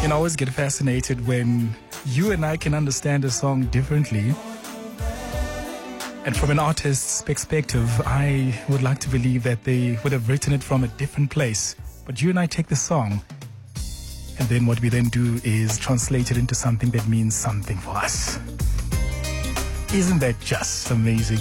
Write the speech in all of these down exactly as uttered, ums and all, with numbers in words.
You know, I always get fascinated when you and I can understand a song differently. And from an artist's perspective, I would like to believe that they would have written it from a different place. But you and I take the song, and then what we then do is translate it into something that means something for us. Isn't that just amazing?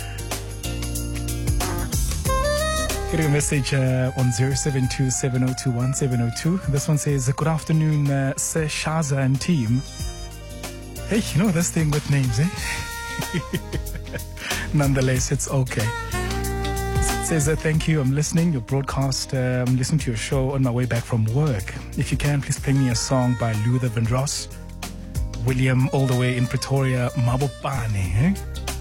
Getting a message uh, on zero seven two seven zero two one seven zero two. This one says, good afternoon, uh, Sir Shaza and team. Hey, you know this thing with names, eh? Nonetheless, it's okay. It says, uh, thank you, I'm listening, your broadcast, uh, I'm listening to your show on my way back from work. If you can, please play me a song by Luther Vandross. William, all the way in Pretoria, Mabopane, eh?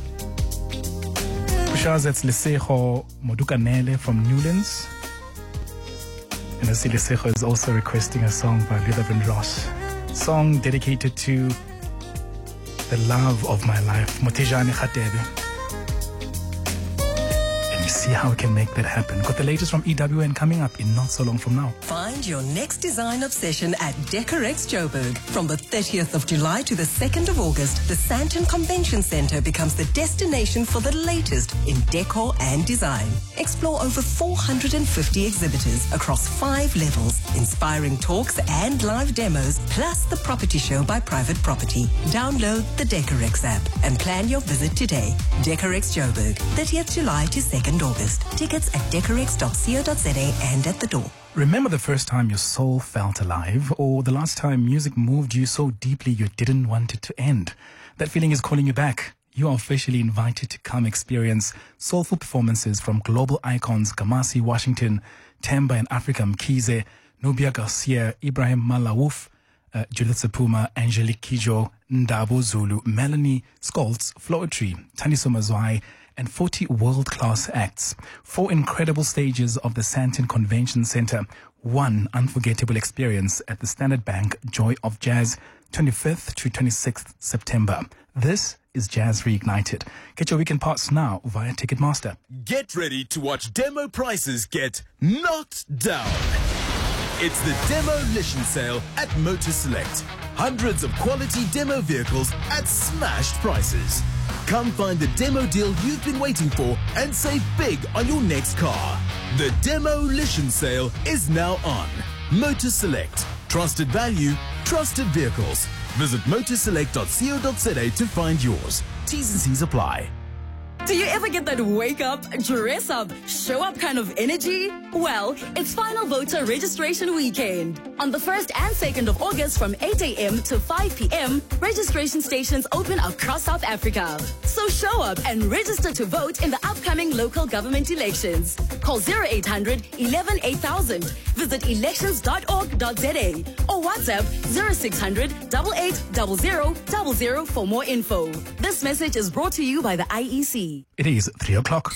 Kushaz, that's Lesejo Modukanele from Newlands. And I see Lesejo is also requesting a song by Luther Vandross. Song dedicated to the love of my life, Motejane Khatebe. See how we can make that happen. Got the latest from E W N coming up in not so long from now. Find your next design obsession at Decorex Joburg. From the thirtieth of July to the second of August, the Sandton Convention Centre becomes the destination for the latest in decor and design. Explore over four hundred fifty exhibitors across five levels, inspiring talks and live demos, plus the property show by Private Property. Download the Decorex app and plan your visit today. Decorex Joburg, thirtieth of July to second of August. Tickets at decorex dot co dot za and at the door. Remember the first time your soul felt alive, or the last time music moved you so deeply you didn't want it to end? That feeling is calling you back. You are officially invited to come experience soulful performances from global icons Kamasi Washington, Temba and Africa Mkhize, Nubia Garcia, Ibrahim Malawouf, uh, Judith Sepuma, Angelique Kidjo, Ndabo Zulu, Melanie Skoltz, Floetry, Taniso Mazwai, and forty world-class acts. Four incredible stages of the Sandton Convention Centre. One unforgettable experience at the Standard Bank Joy of Jazz, twenty-fifth to twenty-sixth September. This is Jazz Reignited. Get your weekend pass now via Ticketmaster. Get ready to watch demo prices get knocked down. It's the Demolition Sale at Motor Select. Hundreds of quality demo vehicles at smashed prices. Come find the demo deal you've been waiting for and save big on your next car. The Demolition Sale is now on. Motor Select. Trusted value, trusted vehicles. Visit motor select dot co dot za to find yours. T's and C's apply. Do you ever get that wake up, dress up, show up kind of energy? Well, it's final voter registration weekend. On the first and second of August from eight a.m. to five p.m., registration stations open across South Africa. So show up and register to vote in the upcoming local government elections. Call zero eight hundred eleven eight thousand. Visit elections dot org dot za or WhatsApp zero six hundred eight eight zero zero zero zero for more info. This message is brought to you by the I E C. It is three o'clock.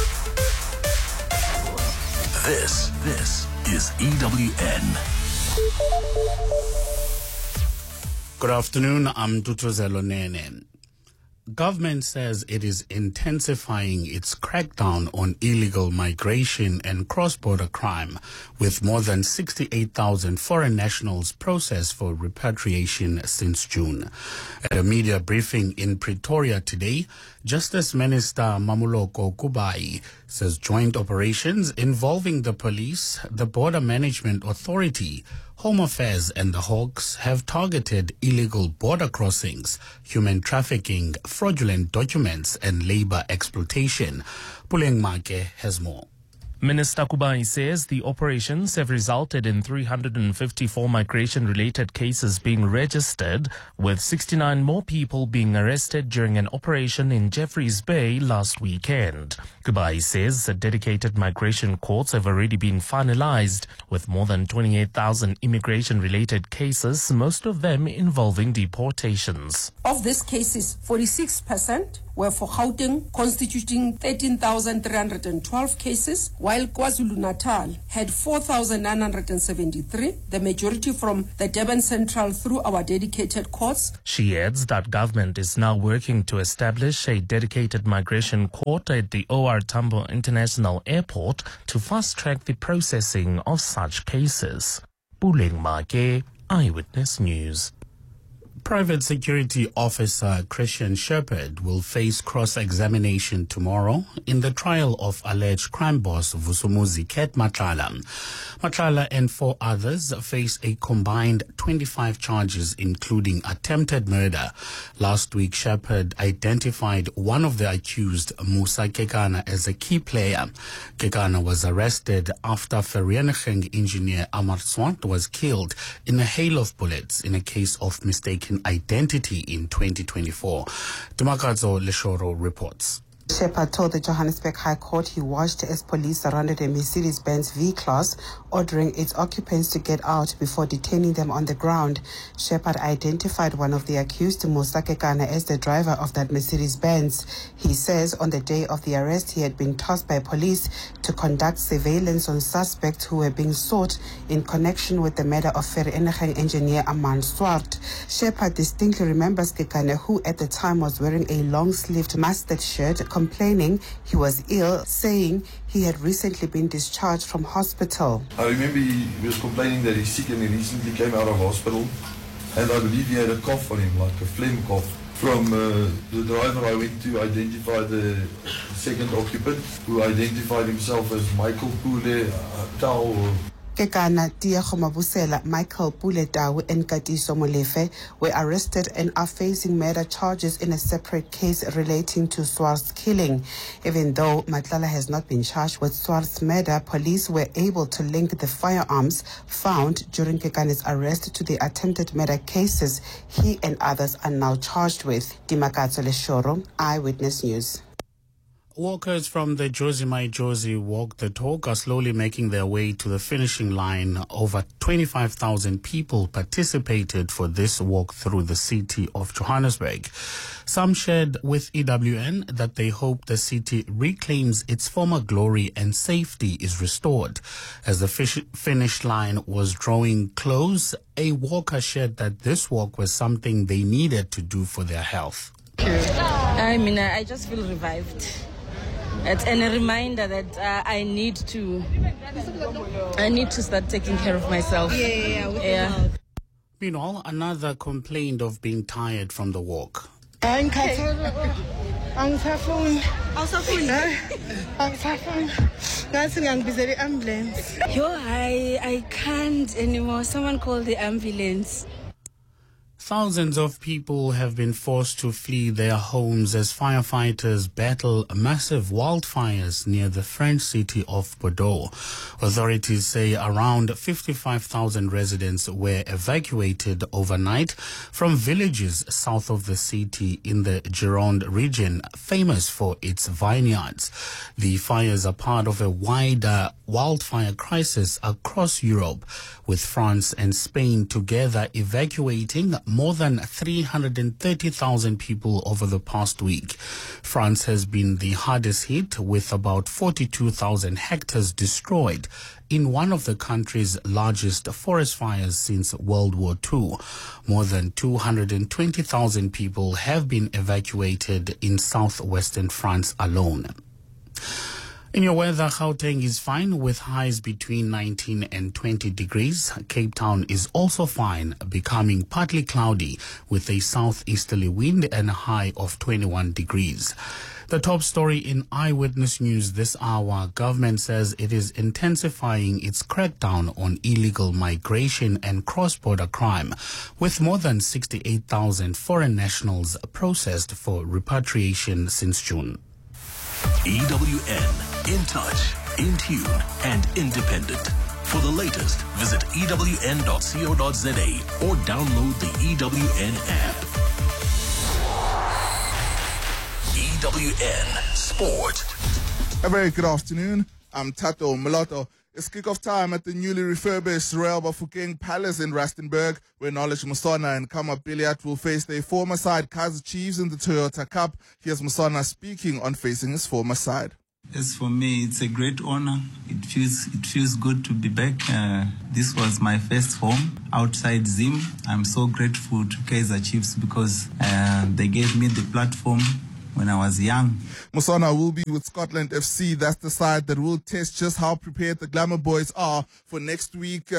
This, this is E W N. Good afternoon, I'm Tutuzelo Nene. Government says it is intensifying its crackdown on illegal migration and cross-border crime, with more than sixty-eight thousand foreign nationals processed for repatriation since June. At a media briefing in Pretoria today, Justice Minister Mamuloko Kubai says joint operations involving the police, the Border Management Authority, Home Affairs and the Hawks have targeted illegal border crossings, human trafficking, fraudulent documents and labor exploitation. Puleng Make has more. Minister Kubai says the operations have resulted in three hundred fifty-four migration-related cases being registered, with sixty-nine more people being arrested during an operation in Jeffreys Bay last weekend. Kubai says that dedicated migration courts have already been finalized, with more than twenty-eight thousand immigration-related cases, most of them involving deportations. Of these cases, forty-six percent were for Gauteng, constituting thirteen thousand three hundred twelve cases, while KwaZulu-Natal had four thousand nine hundred seventy-three, the majority from the Durban Central through our dedicated courts. She adds that government is now working to establish a dedicated migration court at the O R Tambo International Airport to fast-track the processing of such cases. Puleng Make, Eyewitness News. Private security officer Christian Shepherd will face cross-examination tomorrow in the trial of alleged crime boss Vusumuzi Ket Matlala. Matlala and four others face a combined twenty-five charges, including attempted murder. Last week, Shepherd identified one of the accused, Musa Kekana, as a key player. Kekana was arrested after Vereeniging engineer Amar Swart was killed in a hail of bullets in a case of mistaken identity in twenty twenty-four. Dumakazo Leshoro reports. Shepherd told the Johannesburg High Court he watched as police surrounded a Mercedes-Benz V-Class, ordering its occupants to get out before detaining them on the ground. Shepherd identified one of the accused, Musa Kekana, as the driver of that Mercedes-Benz. He says on the day of the arrest he had been tasked by police to conduct surveillance on suspects who were being sought in connection with the murder of Vereeniging engineer Amar Swart. Shepherd distinctly remembers Kekana, who at the time was wearing a long-sleeved mustard shirt, complaining he was ill, saying he had recently been discharged from hospital. I remember he was complaining that he's sick and he recently came out of hospital, and I believe he had a cough on him, like a phlegm cough. From uh, the driver I went to identify the second occupant, who identified himself as Michael Pule Tau. Kekana, Diego Mabusela, Michael Puletau, and Katiso Molefe were arrested and are facing murder charges in a separate case relating to Swart's killing. Even though Matlala has not been charged with Swart's murder, police were able to link the firearms found during Kekana's arrest to the attempted murder cases he and others are now charged with. Dimakatso Leshoro, Eyewitness News. Walkers from the Jozi My Jozi Walk the Talk are slowly making their way to the finishing line. Over twenty-five thousand people participated for this walk through the city of Johannesburg. Some shared with E W N that they hope the city reclaims its former glory and safety is restored. As the fish- finish line was drawing close, a walker shared that this walk was something they needed to do for their health. I mean, I just feel revived. It's and a reminder that uh, I need to, I need to start taking care of myself. Yeah, yeah, yeah. yeah. Meanwhile, another complained of being tired from the walk. I'm tired. I'm tired. I'm tired. Ambulance. Yo, I, I can't anymore. Someone call the ambulance. Thousands of people have been forced to flee their homes as firefighters battle massive wildfires near the French city of Bordeaux. Authorities say around fifty-five thousand residents were evacuated overnight from villages south of the city in the Gironde region, famous for its vineyards. The fires are part of a wider wildfire crisis across Europe, with France and Spain together evacuating more than three hundred thirty thousand people over the past week. France has been the hardest hit, with about forty-two thousand hectares destroyed in one of the country's largest forest fires since World War Two. More than two hundred twenty thousand people have been evacuated in southwestern France alone. In your weather, Gauteng is fine with highs between nineteen and twenty degrees. Cape Town is also fine, becoming partly cloudy with a southeasterly wind and a high of twenty-one degrees. The top story in Eyewitness News this hour: government says it is intensifying its crackdown on illegal migration and cross-border crime, with more than sixty-eight thousand foreign nationals processed for repatriation since June. E W N, in touch, in tune, and independent. For the latest, visit E W N dot co dot za or download the E W N app. E W N Sport. A very good afternoon. I'm Tato Mulatto. It's kickoff time at the newly refurbished Royal Bafokeng Palace in Rustenburg, where Knowledge Musona and Kama Billiat will face their former side Kaizer Chiefs in the Toyota Cup. Here's Musona speaking on facing his former side. As for me, it's a great honor. It feels it feels good to be back. Uh, this was my first home outside Zim. I'm so grateful to Kaizer Chiefs because uh, they gave me the platform when I was young. Musona will be with Scotland F C. That's the side that will test just how prepared the Glamour Boys are for next week. Uh,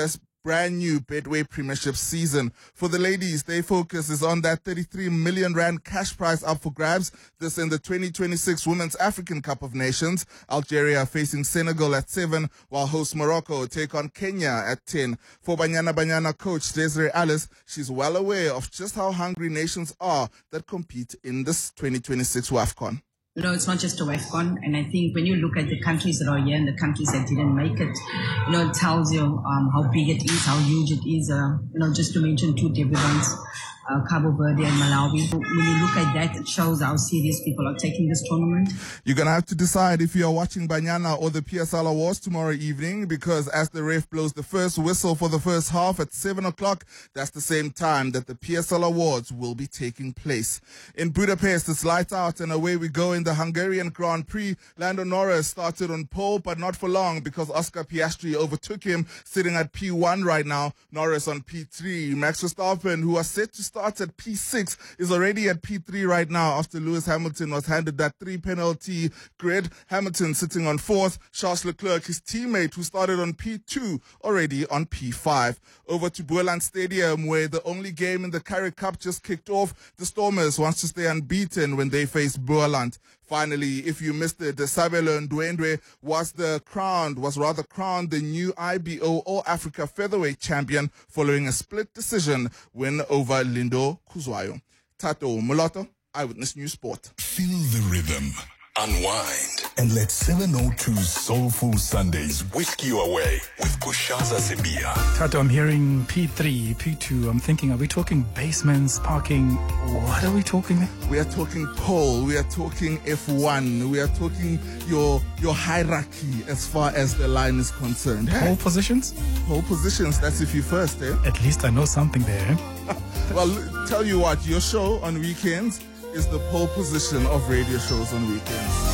brand new Betway Premiership season. For the ladies, their focus is on that thirty-three million rand cash prize up for grabs. This in the twenty twenty-six Women's African Cup of Nations. Algeria facing Senegal at seven, while host Morocco take on Kenya at ten. For Banyana Banyana coach Desiree Alice, she's well aware of just how hungry nations are that compete in this twenty twenty-six WAFCON. You know, it's not just a WAFCON, and I think when you look at the countries that are here and the countries that didn't make it, you know, it tells you um, how big it is, how huge it is. Uh, you know, just to mention two debutantes, uh, Cabo Verde and Malawi. When you look at that, it shows how serious people are taking this tournament. You're going to have to decide if you're watching Banyana or the P S L Awards tomorrow evening, because as the ref blows the first whistle for the first half at seven o'clock, that's the same time that the P S L Awards will be taking place. In Budapest, it's lights out and away we go in the Hungarian Grand Prix. Lando Norris started on pole, but not for long because Oscar Piastri overtook him, sitting at P one right now. Norris on P three. Max Verstappen, who was set to start at P six, is already at P three right now after Lewis Hamilton was handed that three penalty grid. Hamilton sitting on fourth. Charles Leclerc, his teammate, who started on P two, already on P five. Over to Boland Stadium, where the only game in the Currie Cup just kicked off. The Stormers wants to stay unbeaten when they face Boland. Finally, if you missed it, the Sabelo Ndwendwe was the crowned, was rather crowned the new I B O All Africa Featherweight Champion following a split decision win over Lindo Kuzwayo. Tato Mulatto, Eyewitness News Sport. Feel the rhythm, unwind, and let seven oh two's Soulful Sundays whisk you away with Kushaza Sibia. Tato, I'm hearing P three, P two. I'm thinking, are we talking basements, parking? What are we talking there? We are talking pole. We are talking F one. We are talking your your hierarchy as far as the line is concerned. Pole positions? Pole positions. That's if you first, eh? At least I know something there. Well, tell you what, your show on weekends is the pole position of radio shows on weekends.